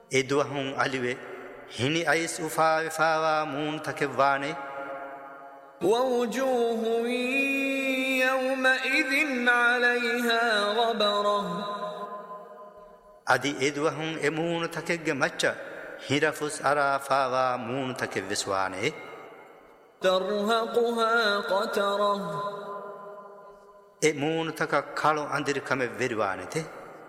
එදුවහුන් අලිවේ හිනි අයිස් උෆාවෙෆාවා මූන් තකෙව්වානේ ووجوه يومئذ عليها غبرة අදි එදුවහුන් එමූන් තකෙග්ගෙ මච්ච හිරෆුස් අරාෆාවා මූන් තකෙව්වෙස්වානේ ترهقها قترة එමූන් තක කළු අඳිරිකමෙ වෙරිවානෙතේ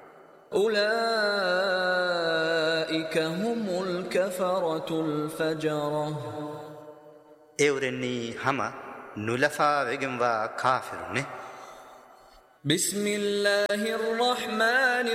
أولئك هم الكفرة الفجرة එවරෙන්නී හම නුලෆා වෙගෙන්වා කාෆිරුනේ بسم الله الرحمن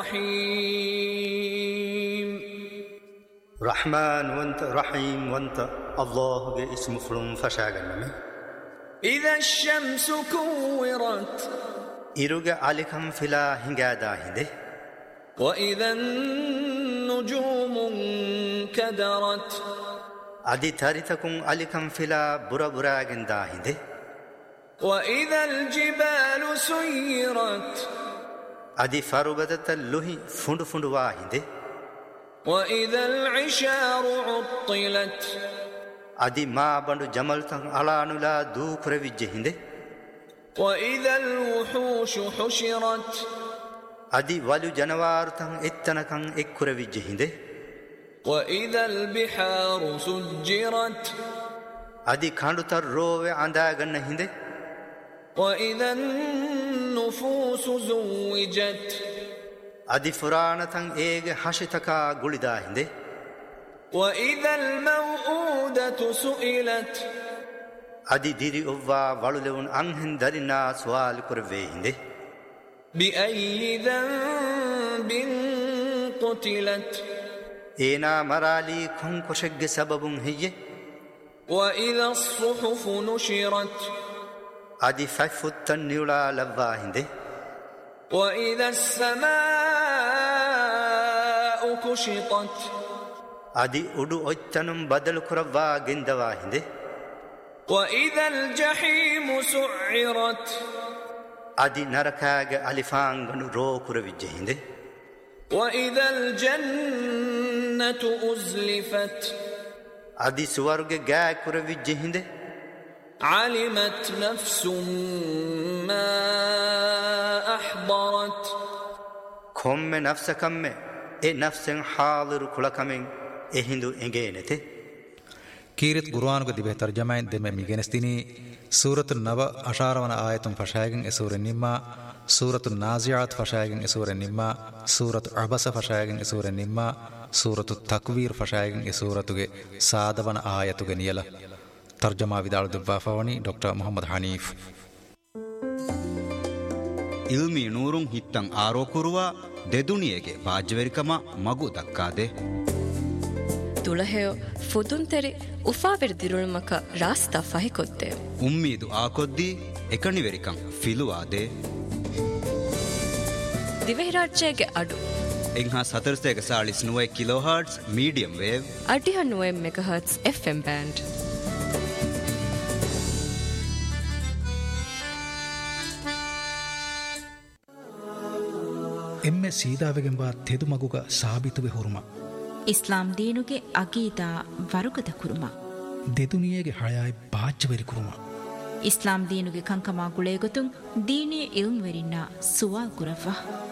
الرحيم رحمن وانت رحيم وانت الله اسم فلم فشاغنمي إذا الشمس كورت إرغ عليكم فلا هنگادا هنده وإذا النجوم انكدرت أدي تاريتكم عليكم فلا برا برا گندا هنده وإذا الجبال سيرت أدي فاروبدت اللوهي فند فند واهنده وإذا العشار عطلت أدي ما بندو جمل تن علانولا دو كرويجه هنده وإذا الوحوش حشرت أدي والو جنوار تن اتنكن اكرويجه هنده وإذا البحار سجرت أدي كاندو تر روه عندا گن هنده وإذا النفوس زوجت أدي فرانتن إيغ حشتكا غلدا هنده وإذا الموءودة سئلت أدي ديري أووا والولون أنهن دارنا سوال كروه هنده بأي ذنب قتلت إينا مرالي كن كشج سبب هي وإذا الصحف نشرت أدي ففتن نيولا لوا هنده وإذا السماء كشطت أدي أدو أجتنم بدل كروا گندوا هنده وإذا الجحيم سعرت أدي نركاگ ألفان رو كرويجه هنده وإذا الجنة أزلفت أدي سوارگ گا كرويجه هنده علمت نفس ما أحضرت كم نفسكم إيه نفس حاضر كلكم إيه هندو إنجينته كيرت قرآن کو دبه ترجمه دم میگنستینی سورة النبأ اشارون آیتم فشایگن اسور النما سورة النازعات فشایگن اسور النما سورة عبس فشایگن اسور النما سورة التكوير فشایگن اسورتگه سادون آیتگه نیلا ترجمه විදාල දෙව්වාෆවණි ඩොක්ටර් මොහම්මද් හනීෆ් ඉල්මි නූරුන් හිත්තන් ආරෝකුරුවා දෙදුනියගේ වාජ්‍යවරිකම මගු දක්කාදේ ತುಳಹೆಯೋ ಫುದುಂತೆರಿ ಉಫಾವೆರ್ ದಿರುಳುಮಕ ರಾಸ್ತಾ ಫಹಿಕೊತ್ತೆ ಉಮ್ಮೀದು ಆಕೊದ್ದಿ ಎಕಣಿವೆರಿಕಂ ಫಿಲುವಾದೆ ದಿವೆಹಿರಾಜ್ಯಗೆ ಅಡು ಎಂಹಾ ಸತರ್ಸೆಗ ಸಾಳಿಸ್ ನುವೆ ಕಿಲೋ ಹರ್ಟ್ಸ್ ಮೀಡಿಯಂ ವೇವ್ ಅಡಿಹ ನುವೆ ಮೆಗಾಹರ್ಟ್ಸ್ ಎಫ್ಎಂ ಬ್ಯಾಂಡ್ ಎಮ್ಮೆ ಸೀದಾವೆಗೆಂಬ ತೆದುಮಗುಗ ಸಾಬಿತುವೆ ಹುರುಮ ಇಸ್ಲಾಂ ದೀನುಗೆ ಅಗೀದಾ ವರುಗದ ಕುರುಮ ದೆದುನಿಯಗೆ ಹಳಾಯ್ ಬಾಜ್ಜವೆರಿ ಕುರುಮ ಇಸ್ಲಾಂ ದೀನುಗೆ ಕಂಕಮಾ ಗುಳೇಗೊತುಂ ದೀನಿಯ ಇಲ್ಮ್ ವೆರಿನ್ನ ಸುವಾಲ್ ಕುರವ್ವ